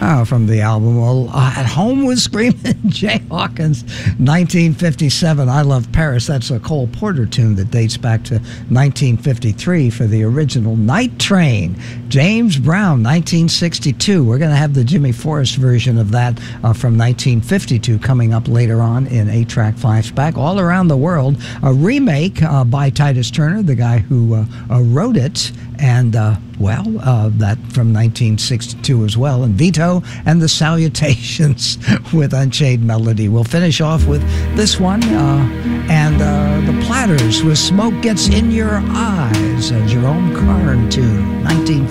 From the album At Home with Screaming Jay Hawkins, 1957. I Love Paris. That's a Cole Porter tune that dates back to 1953 for the original Night Train. James Brown, 1962. We're going to have the Jimmy Forrest version of that from 1952 coming up later on in 8-track flashback. All Around the World, a remake by Titus Turner, the guy who wrote it, and that from 1962 as well. And Vito and the Salutations with Unchained Melody. We'll finish off with this one, and the Platters with Smoke Gets in Your Eyes, a Jerome Kern tune, 1952.